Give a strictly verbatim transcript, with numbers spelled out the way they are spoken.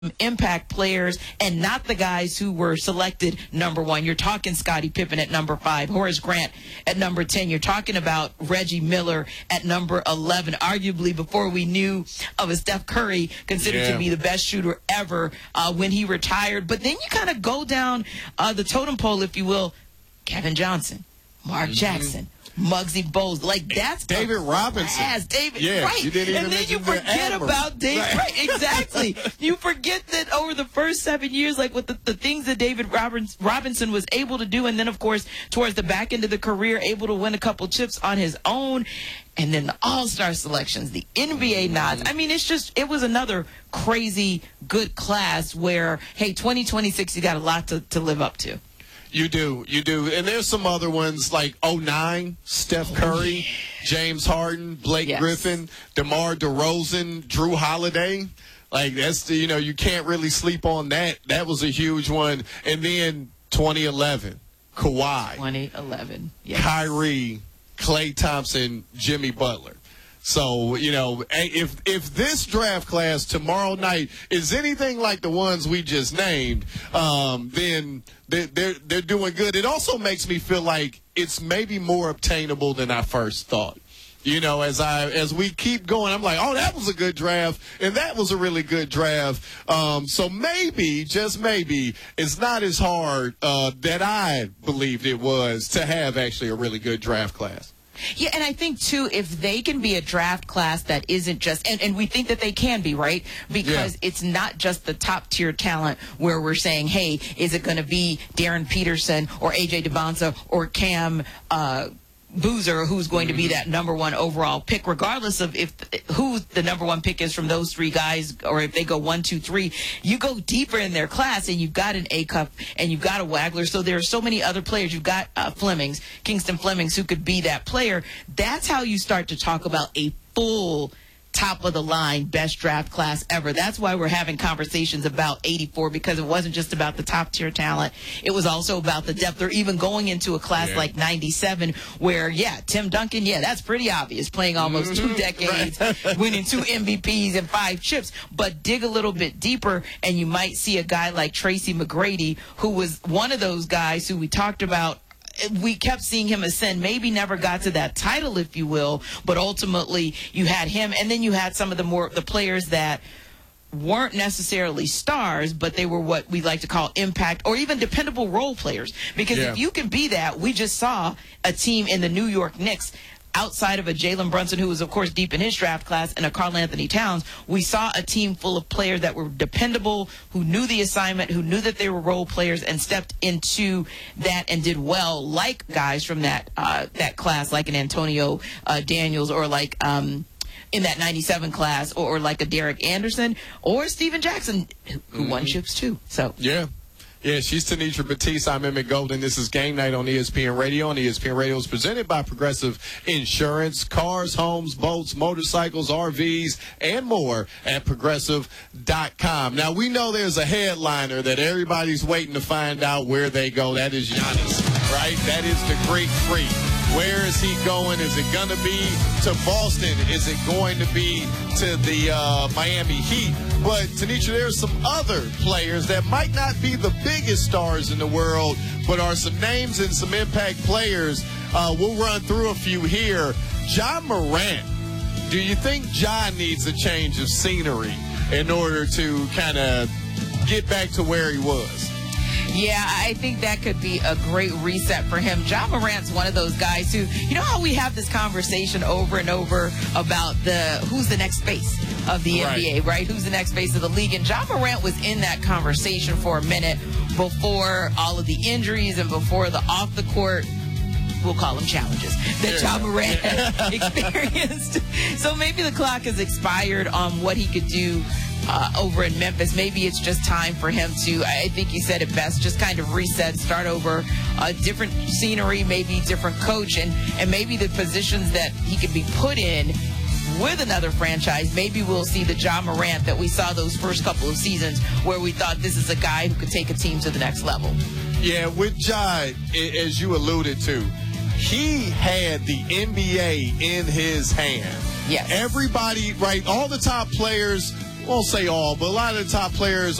impact players and not the guys who were selected number one. You're talking Scottie Pippen at number five, Horace Grant at number ten. You're talking about Reggie Miller at number eleven, arguably before we knew of a Steph Curry, considered yeah. to be the best shooter ever uh, when he retired. But then you kind of go down uh, the totem pole, if you will, Kevin Johnson, Mark mm-hmm. Jackson, Muggsy Bogues, like that's David Robinson. Yes, David. Yeah, right. you didn't even and then you mention the forget Admiral. about David. Right, right exactly. You forget that over the first seven years, like with the, the things that David Robbins, Robinson was able to do, and then of course towards the back end of the career, able to win a couple chips on his own, and then the All-Star selections, the N B A nods. I mean, it's just it was another crazy good class where hey, twenty twenty-six, you got a lot to, to live up to. You do, you do. And there's some other ones like oh nine, Steph Curry, James Harden, Blake yes. Griffin, DeMar DeRozan, Drew Holiday. Like, that's the, you know, you can't really sleep on that. That was a huge one. And then twenty eleven, Kawhi. twenty eleven, yes. Kyrie, Klay Thompson, Jimmy Butler. So, you know, if if this draft class tomorrow night is anything like the ones we just named, um, then they're, they're, they're doing good. It also makes me feel like it's maybe more obtainable than I first thought. You know, as I as we keep going, I'm like, oh, that was a good draft, and that was a really good draft. Um, so maybe, just maybe, it's not as hard uh, that I believed it was to have actually a really good draft class. Yeah, and I think, too, if they can be a draft class that isn't just, and, and we think that they can be, right? Because yeah. it's not just the top-tier talent where we're saying, hey, is it going to be Darren Peterson or A J Debonza or Cam uh Boozer, who's going to be that number one overall pick, regardless of if who the number one pick is from those three guys, or if they go one, two, three. You go deeper in their class, and you've got an A-Cup, and you've got a Wagler. So there are so many other players. You've got uh, Flemings, Kingston Flemings, who could be that player. That's how you start to talk about a full top of the line best draft class ever. That's why we're having conversations about eighty-four, because it wasn't just about the top tier talent. It was also about the depth, or even going into a class yeah. like ninety-seven where, yeah, Tim Duncan, yeah, that's pretty obvious, playing almost two decades, right. winning two M V Ps and five chips. But dig a little bit deeper, and you might see a guy like Tracy McGrady, who was one of those guys who we talked about. We kept seeing him ascend, maybe never got to that title, if you will, but ultimately you had him, and then you had some of the more the players that weren't necessarily stars, but they were what we like to call impact or even dependable role players. Because yeah. if you can be that, we just saw a team in the New York Knicks, outside of a Jalen Brunson, who was, of course, deep in his draft class, and a Karl Anthony Towns, we saw a team full of players that were dependable, who knew the assignment, who knew that they were role players, and stepped into that and did well, like guys from that uh, that class, like an Antonio uh, Daniels, or like um, in that ninety-seven class, or, or like a Derek Anderson, or Steven Jackson, who, who mm-hmm. won chips too. So yeah. Yeah, she's Tenitra Batiste. I'm Emmett Golden. This is Game Night on E S P N Radio. And E S P N Radio is presented by Progressive Insurance. Cars, homes, boats, motorcycles, R Vs, and more at progressive dot com. Now, we know there's a headliner that everybody's waiting to find out where they go. That is Giannis, right? That is the Greek Freak. Where is he going? Is it going to be to Boston? Is it going to be to the uh, Miami Heat? But, Tenitra, there are some other players that might not be the biggest stars in the world, but are some names and some impact players. Uh, we'll run through a few here. Ja Morant. Do you think Ja needs a change of scenery in order to kind of get back to where he was? Yeah, I think that could be a great reset for him. Ja Morant's one of those guys who, you know how we have this conversation over and over about the who's the next face of the right. N B A, right? Who's the next face of the league? And Ja Morant was in that conversation for a minute before all of the injuries and before the off-the-court, we'll call them challenges, that Ja Morant had experienced. So maybe the clock has expired on what he could do Uh, over in Memphis. Maybe it's just time for him to, I think he said it best, just kind of reset, start over, a different scenery, maybe different coach, and, and maybe the positions that he could be put in with another franchise. Maybe we'll see the Ja Morant that we saw those first couple of seasons where we thought this is a guy who could take a team to the next level. Yeah, with Ja, as you alluded to, he had the N B A in his hand. Yes. Everybody, right, all the top players won't say all, but a lot of the top players